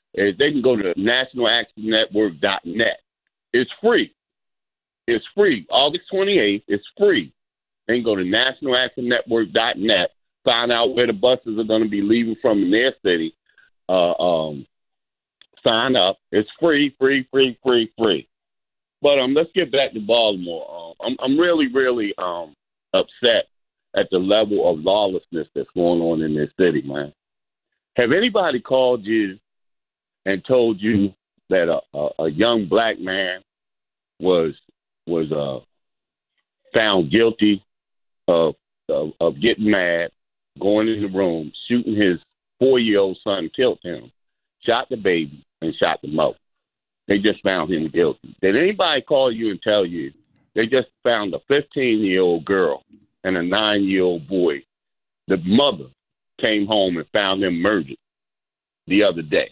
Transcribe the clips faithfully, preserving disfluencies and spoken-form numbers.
Uh, They can go to national action network dot net. It's free. It's free. August twenty-eighth, it's free. They can go to national action network dot net, find out where the buses are going to be leaving from in their city. Uh, um, sign up. It's free, free, free, free, free. But um, let's get back to Baltimore. Um, I'm, I'm really, really um, upset at the level of lawlessness that's going on in this city, man. Have anybody called you and told you that a, a, a young black man was was uh, found guilty of, of of getting mad, going in the room, shooting his four-year-old son, killed him, shot the baby, and shot the mother? They just found him guilty. Did anybody call you and tell you they just found a fifteen-year-old girl and a nine-year-old boy? The mother came home and found them murdered the other day.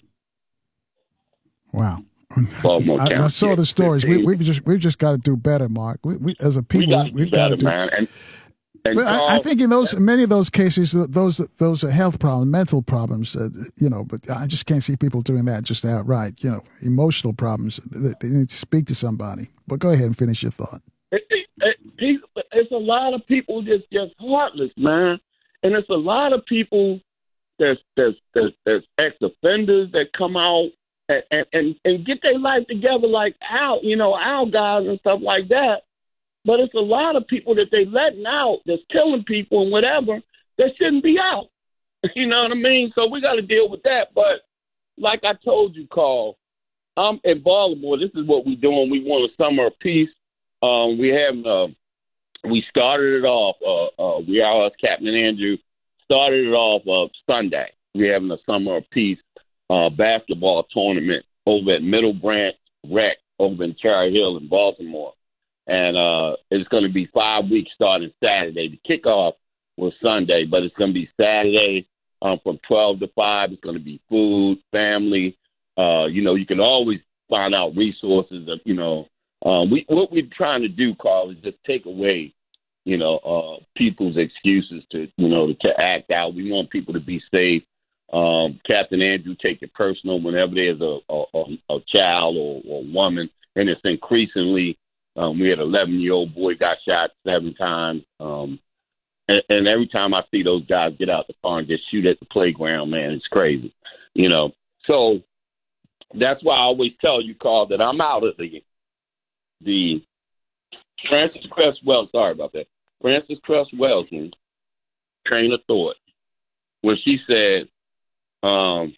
Wow. I, I saw the stories. We, we've just we've just got to do better, Mark. We, we as a people, we we've got to do. Man. And, and but Carl, I, I think in those many of those cases, those those are health problems, mental problems. Uh, you know, but I just can't see people doing that just outright. You know, emotional problems. They, they need to speak to somebody. But go ahead and finish your thought. It, it, it, it's a lot of people just just heartless, man, and it's a lot of people that's that's that's, that's ex-offenders that come out and, and and get their life together, like Al, you know, Al guys and stuff like that. But it's a lot of people that they letting out that's killing people and whatever that shouldn't be out. You know what I mean? So we got to deal with that. But like I told you, Carl, I'm in Baltimore. This is what we're doing. We want a summer of peace. Um, we have uh, we started it off. Uh, uh, we are Captain Andrew started it off uh, Sunday. We're having a summer of peace uh, basketball tournament over at Middle Branch Rec over in Cherry Hill in Baltimore. And uh, it's going to be five weeks starting Saturday. The kickoff was Sunday, but it's going to be Saturday um, from twelve to five. It's going to be food, family. Uh, you know, you can always find out resources. Of, you know, um, we what we're trying to do, Carl, is just take away, you know, uh, people's excuses to, you know, to, to act out. We want people to be safe. Um, Captain Andrew, take it personal whenever there's a, a, a, a child or, or a woman, and it's increasingly. Um, we had an eleven-year-old boy got shot seven times. Um, and, and every time I see those guys get out the car and just shoot at the playground, man, it's crazy. You know, so that's why I always tell you, Carl, that I'm out of the the Frances Cress Wells. Sorry about that. Frances Cress Welsing train of thought when she said, um,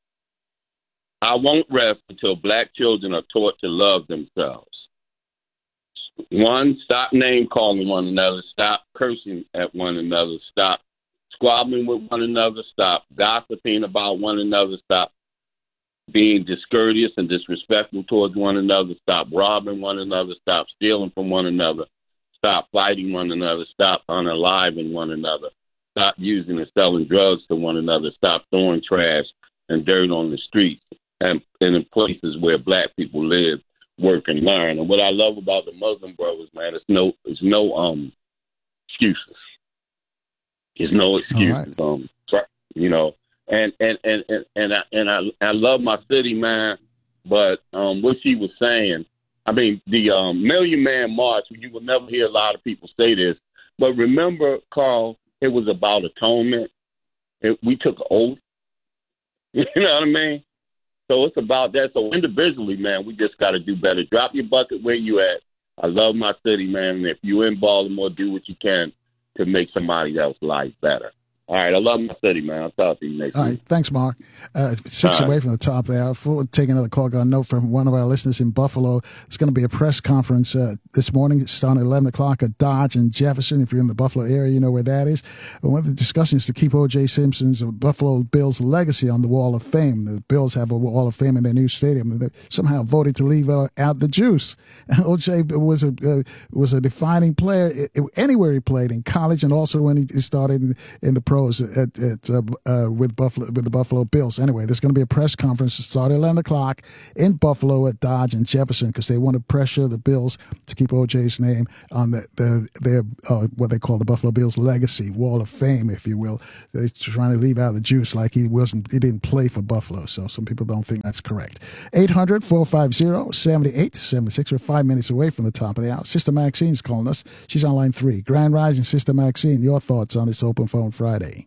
"I won't rest until black children are taught to love themselves. One, stop name calling one another. Stop cursing at one another. Stop squabbling with one another. Stop gossiping about one another. Stop being discourteous and disrespectful towards one another. Stop robbing one another. Stop stealing from one another. Stop fighting one another. Stop unaliving one another. Stop using and selling drugs to one another. Stop throwing trash and dirt on the streets and, and in places where black people live, work, and learn." And what I love about the Muslim brothers, man, it's no, it's no um excuses. There's no excuses. Right. Um, you know, and and and and and I and I, I love my city, man. But um, what she was saying, I mean, the um, Million Man March. You will never hear a lot of people say this, but remember, Carl, it was about atonement. It, we took an oath. You know what I mean? So it's about that. So individually, man, we just got to do better. Drop your bucket where you at. I love my city, man. And if you're in Baltimore, do what you can to make somebody else's life better. All right, I love my city, man. I'll talk to you next All week. right, thanks, Mark. Uh, six All away right. from the top there. Before taking another call, got a note from one of our listeners in Buffalo. It's going to be a press conference uh, this morning, starting at eleven o'clock at Dodge and Jefferson. If you're in the Buffalo area, you know where that is. And one of the discussions to keep O J. Simpson's Buffalo Bills legacy on the Wall of Fame. The Bills have a Wall of Fame in their new stadium. They somehow voted to leave uh, out the juice. O J was a uh, was a defining player anywhere he played, in college and also when he started in, in the pro Astros at, at uh, uh, with Buffalo with the Buffalo Bills. Anyway, there's going to be a press conference starting at eleven o'clock in Buffalo at Dodge and Jefferson because they want to pressure the Bills to keep O J's name on the, the their uh, what they call the Buffalo Bills legacy wall of fame, if you will. They're trying to leave out the juice like he wasn't he didn't play for Buffalo. So some people don't think that's correct. eight hundred, four five zero, seven eight seven six. We're five minutes away from the top of the hour. Sister Maxine's calling us. She's on line three. Grand Rising, Sister Maxine. Your thoughts on this Open Phone Friday?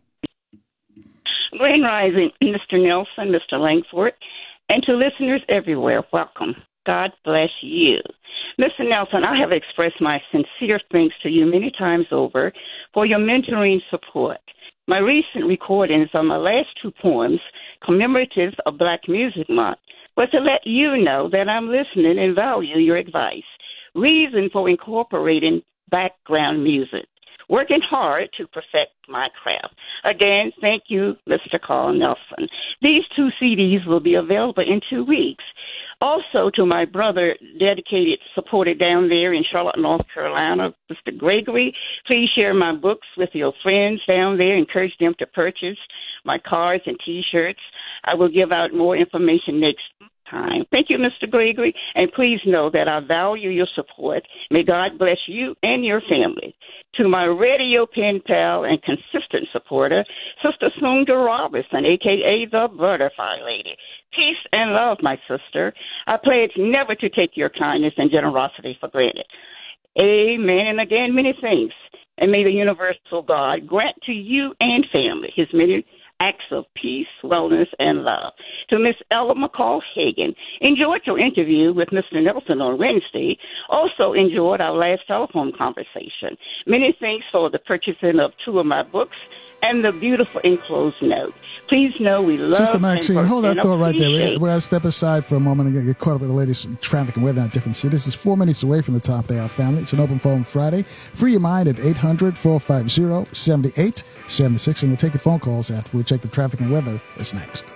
Grand Rising, Mister Nelson, Mister Langford, and to listeners everywhere, welcome. God bless you. Mister Nelson, I have expressed my sincere thanks to you many times over for your mentoring support. My recent recordings on my last two poems, commemorative of Black Music Month, was to let you know that I'm listening and value your advice. Reason for incorporating background music. Working hard to perfect my craft. Again, thank you, Mister Carl Nelson. These two C Ds will be available in two weeks. Also, to my brother, dedicated, supported down there in Charlotte, North Carolina, Mister Gregory, please share my books with your friends down there. Encourage them to purchase my cards and T-shirts. I will give out more information next time. Thank you, Mister Gregory, and please know that I value your support. May God bless you and your family. To my radio pen pal and consistent supporter, Sister Sundar Robinson, a k a the Butterfly Lady. Peace and love, my sister. I pledge never to take your kindness and generosity for granted. Amen, and again, many thanks. And may the universal God grant to you and family his many acts of peace, wellness, and love. To Miss Ella McCall Hagan, enjoyed your interview with Mister Nelson on Wednesday. Also enjoyed our last telephone conversation. Many thanks for the purchasing of two of my books and the beautiful enclosed note. Please know we love Sister Maxine, and hold that thought right there. We're appreciate- going to step aside for a moment and get caught up with the latest traffic and weather in different cities. It's four minutes away from the top of the hour, family. It's an Open Phone Friday. Free your mind at eight hundred, four five zero, seven eight seven six. And we'll take your phone calls after we check the traffic and weather. That's next.